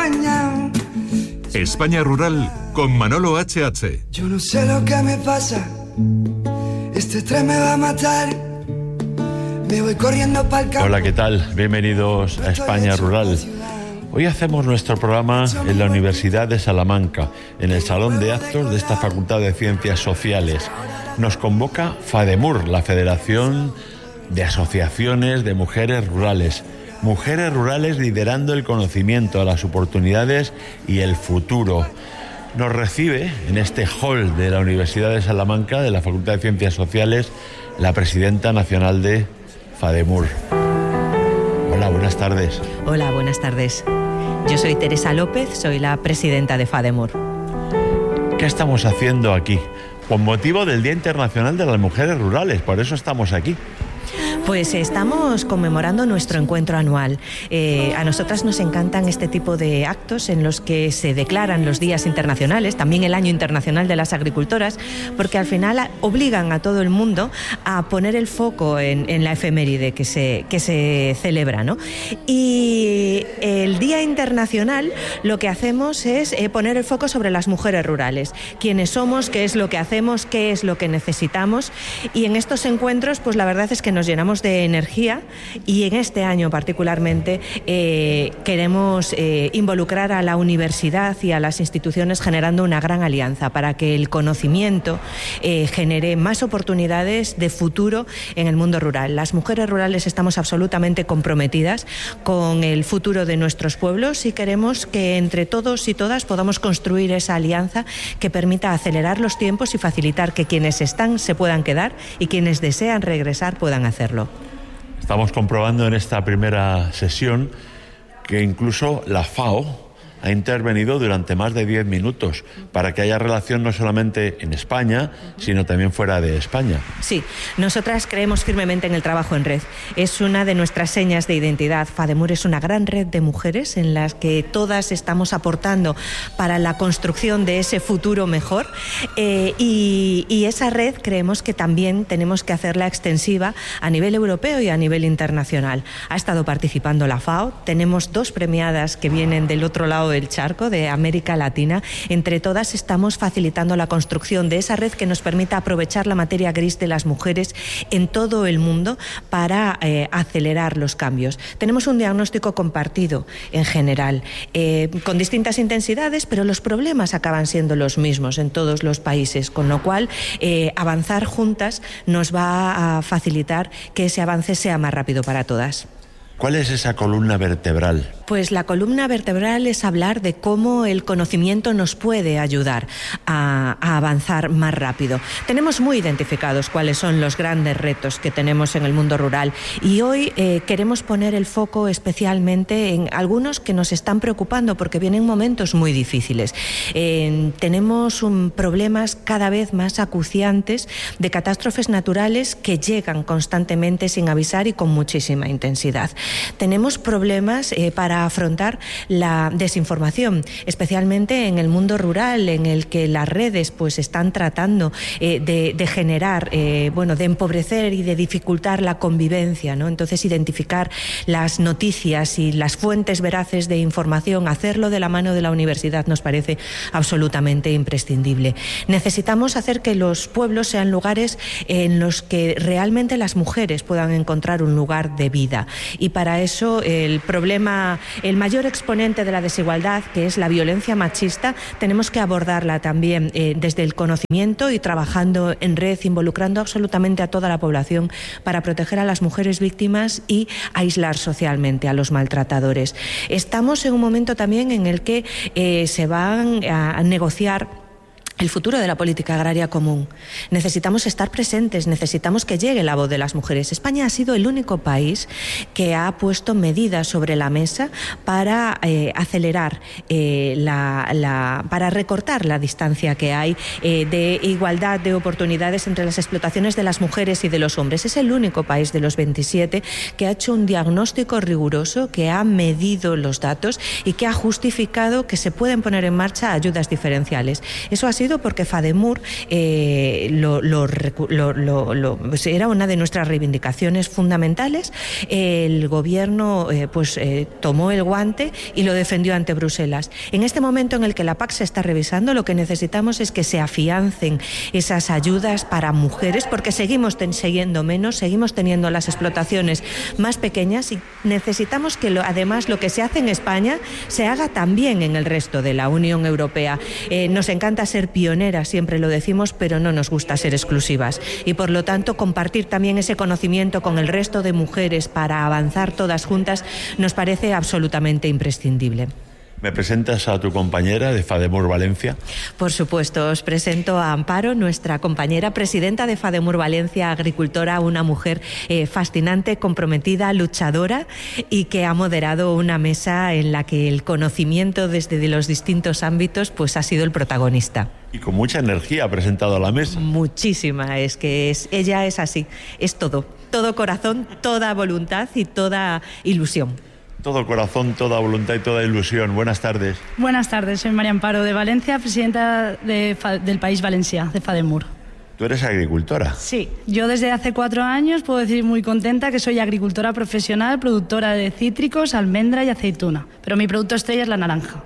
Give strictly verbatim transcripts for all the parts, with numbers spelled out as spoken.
España. España Rural con Manolo H H. Yo no sé lo que me pasa, este tren me va a matar. Me voy corriendo para el campo. Hola, ¿qué tal? Bienvenidos a España Rural. Hoy hacemos nuestro programa en la Universidad de Salamanca, en el Salón de Actos de esta Facultad de Ciencias Sociales. Nos convoca FADEMUR, la Federación de Asociaciones de Mujeres Rurales. Mujeres rurales liderando el conocimiento, las oportunidades y el futuro. Nos recibe en este hall de la Universidad de Salamanca, de la Facultad de Ciencias Sociales, la presidenta nacional de FADEMUR. Hola, buenas tardes. Hola, buenas tardes. Yo soy Teresa López, soy la presidenta de FADEMUR. ¿Qué estamos haciendo aquí? Con motivo del Día Internacional de las Mujeres Rurales, por eso estamos aquí. Pues estamos conmemorando nuestro encuentro anual. Eh, a nosotras nos encantan este tipo de actos en los que se declaran los días internacionales, también el Año Internacional de las Agricultoras, porque al final obligan a todo el mundo a poner el foco en, en la efeméride que se, que se celebra, ¿no? Y el Día Internacional lo que hacemos es eh, poner el foco sobre las mujeres rurales, quiénes somos, qué es lo que hacemos, qué es lo que necesitamos, y en estos encuentros pues la verdad es que nos llenamos de energía, y en este año particularmente eh, queremos eh, involucrar a la universidad y a las instituciones generando una gran alianza para que el conocimiento eh, genere más oportunidades de futuro en el mundo rural. Las mujeres rurales estamos absolutamente comprometidas con el futuro de nuestros pueblos y queremos que entre todos y todas podamos construir esa alianza que permita acelerar los tiempos y facilitar que quienes están se puedan quedar y quienes desean regresar puedan hacerlo. Estamos comprobando en esta primera sesión que incluso la FAO ha intervenido durante más de diez minutos para que haya relación no solamente en España, sino también fuera de España. Sí, nosotras creemos firmemente en el trabajo en red. Es una de nuestras señas de identidad. FADEMUR es una gran red de mujeres en las que todas estamos aportando para la construcción de ese futuro mejor, eh, y, y esa red creemos que también tenemos que hacerla extensiva a nivel europeo y a nivel internacional. Ha estado participando la FAO, tenemos dos premiadas que vienen del otro lado del charco, de América Latina. Entre todas estamos facilitando la construcción de esa red que nos permita aprovechar la materia gris de las mujeres en todo el mundo para eh, acelerar los cambios. Tenemos un diagnóstico compartido en general, eh, con distintas intensidades, pero los problemas acaban siendo los mismos en todos los países, con lo cual eh, avanzar juntas nos va a facilitar que ese avance sea más rápido para todas. ¿Cuál es esa columna vertebral? Pues la columna vertebral es hablar de cómo el conocimiento nos puede ayudar a, a avanzar más rápido. Tenemos muy identificados cuáles son los grandes retos que tenemos en el mundo rural y hoy eh, queremos poner el foco especialmente en algunos que nos están preocupando porque vienen momentos muy difíciles. Eh, tenemos un, problemas cada vez más acuciantes de catástrofes naturales que llegan constantemente sin avisar y con muchísima intensidad. Tenemos problemas eh, para afrontar la desinformación, especialmente en el mundo rural, en el que las redes pues están tratando eh, de, de generar, eh, bueno, de empobrecer y de dificultar la convivencia, ¿no? Entonces, identificar las noticias y las fuentes veraces de información, hacerlo de la mano de la universidad nos parece absolutamente imprescindible. Necesitamos hacer que los pueblos sean lugares en los que realmente las mujeres puedan encontrar un lugar de vida, y para eso el problema, el mayor exponente de la desigualdad, que es la violencia machista, tenemos que abordarla también eh, desde el conocimiento y trabajando en red, involucrando absolutamente a toda la población para proteger a las mujeres víctimas y aislar socialmente a los maltratadores. Estamos en un momento también en el que eh, se van a negociar el futuro de la política agraria común. Necesitamos estar presentes, necesitamos que llegue la voz de las mujeres. España ha sido el único país que ha puesto medidas sobre la mesa para eh, acelerar, eh, la, la, para recortar la distancia que hay eh, de igualdad de oportunidades entre las explotaciones de las mujeres y de los hombres. Es el único país de los veintisiete que ha hecho un diagnóstico riguroso, que ha medido los datos y que ha justificado que se pueden poner en marcha ayudas diferenciales. Eso ha sido conocido porque FADEMUR eh, lo, lo, lo, lo, lo, pues era una de nuestras reivindicaciones fundamentales. El gobierno eh, pues eh, tomó el guante y lo defendió ante Bruselas. En este momento en el que la P A C se está revisando, lo que necesitamos es que se afiancen esas ayudas para mujeres, porque seguimos teniendo menos, seguimos teniendo las explotaciones más pequeñas y necesitamos que lo, además lo que se hace en España se haga también en el resto de la Unión Europea. Eh, nos encanta ser pioneras, siempre lo decimos, pero no nos gusta ser exclusivas y por lo tanto compartir también ese conocimiento con el resto de mujeres para avanzar todas juntas nos parece absolutamente imprescindible. ¿Me presentas a tu compañera de FADEMUR Valencia? Por supuesto, os presento a Amparo, nuestra compañera presidenta de FADEMUR Valencia, agricultora, una mujer eh, fascinante, comprometida, luchadora y que ha moderado una mesa en la que el conocimiento desde de los distintos ámbitos pues ha sido el protagonista. Y con mucha energía ha presentado a la mesa. Muchísima, es que es, ella es así, es todo, todo corazón, toda voluntad y toda ilusión. Todo corazón, toda voluntad y toda ilusión. Buenas tardes. Buenas tardes, soy María Amparo de Valencia, presidenta de, del País Valencià, de FADEMUR. ¿Tú eres agricultora? Sí, yo desde hace cuatro años puedo decir muy contenta que soy agricultora profesional, productora de cítricos, almendra y aceituna, pero mi producto estrella es la naranja.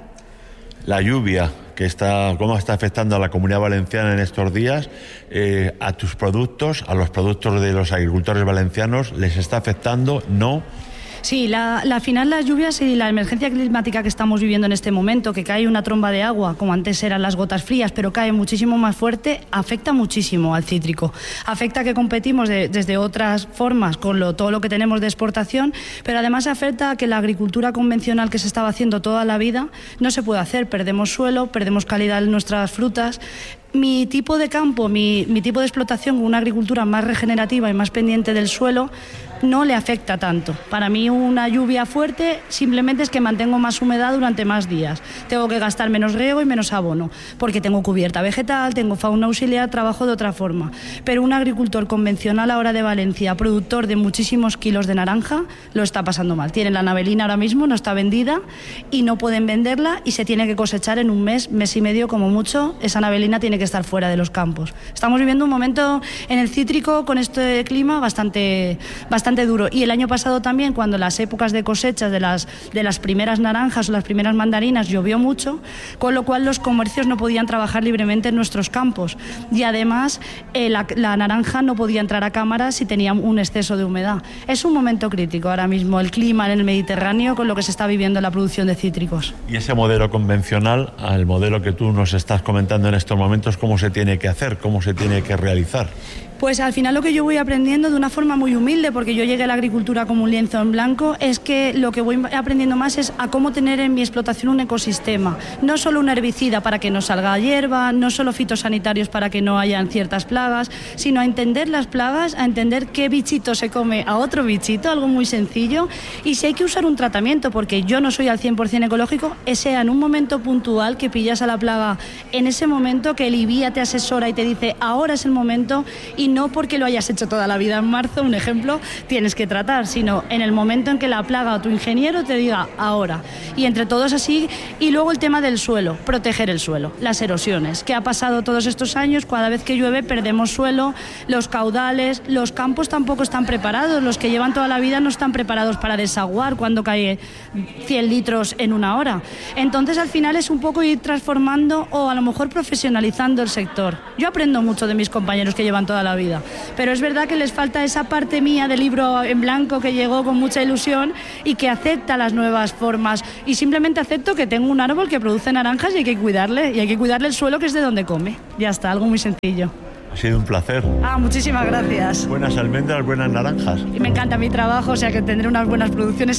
La lluvia, que está, cómo está afectando a la Comunidad Valenciana en estos días, eh, a tus productos, a los productos de los agricultores valencianos, ¿les está afectando? ¿No? Sí, la, la final las lluvias y la emergencia climática que estamos viviendo en este momento, que cae una tromba de agua, como antes eran las gotas frías, pero cae muchísimo más fuerte, afecta muchísimo al cítrico. Afecta que competimos de, desde otras formas con lo, todo lo que tenemos de exportación, pero además afecta a que la agricultura convencional que se estaba haciendo toda la vida no se puede hacer. Perdemos suelo, perdemos calidad en nuestras frutas. Mi tipo de campo, mi, mi tipo de explotación con una agricultura más regenerativa y más pendiente del suelo no le afecta tanto. Para mí una lluvia fuerte simplemente es que mantengo más humedad durante más días. Tengo que gastar menos riego y menos abono, porque tengo cubierta vegetal, tengo fauna auxiliar, trabajo de otra forma. Pero un agricultor convencional ahora de Valencia, productor de muchísimos kilos de naranja, lo está pasando mal. Tienen la navelina ahora mismo, no está vendida y no pueden venderla y se tiene que cosechar en un mes, mes y medio como mucho. Esa navelina tiene que estar fuera de los campos. Estamos viviendo un momento en el cítrico con este clima bastante, bastante duro. Y el año pasado también, cuando las épocas de cosechas de las, de las primeras naranjas o las primeras mandarinas llovió mucho, con lo cual los comercios no podían trabajar libremente en nuestros campos. Y además eh, la, la naranja no podía entrar a cámaras si tenía un exceso de humedad. Es un momento crítico ahora mismo el clima en el Mediterráneo con lo que se está viviendo en la producción de cítricos. Y ese modelo convencional, al modelo que tú nos estás comentando en estos momentos, ¿cómo se tiene que hacer? ¿Cómo se tiene que realizar? Pues al final lo que yo voy aprendiendo de una forma muy humilde, porque yo llegué a la agricultura como un lienzo en blanco, es que lo que voy aprendiendo más es a cómo tener en mi explotación un ecosistema. No solo un herbicida para que no salga hierba, no solo fitosanitarios para que no hayan ciertas plagas, sino a entender las plagas, a entender qué bichito se come a otro bichito, algo muy sencillo, y si hay que usar un tratamiento, porque yo no soy al cien por ciento ecológico, sea en un momento puntual que pillas a la plaga, en ese momento que el I B I A te asesora y te dice ahora es el momento, y no porque lo hayas hecho toda la vida en marzo, un ejemplo, tienes que tratar, sino en el momento en que la plaga o tu ingeniero te diga ahora. Y entre todos así, y luego el tema del suelo, proteger el suelo, las erosiones. ¿Qué ha pasado todos estos años? Cada vez que llueve perdemos suelo, los caudales, los campos tampoco están preparados, los que llevan toda la vida no están preparados para desaguar cuando cae cien litros en una hora. Entonces al final es un poco ir transformando o a lo mejor profesionalizando el sector. Yo aprendo mucho de mis compañeros que llevan toda la vida. Vida. Pero es verdad que les falta esa parte mía del libro en blanco que llegó con mucha ilusión y que acepta las nuevas formas y simplemente acepto que tengo un árbol que produce naranjas y hay que cuidarle y hay que cuidarle el suelo que es de donde come. Ya está, algo muy sencillo. Ha sido un placer. Ah, muchísimas gracias. Buenas almendras, buenas naranjas. Y me encanta mi trabajo, o sea que tendré unas buenas producciones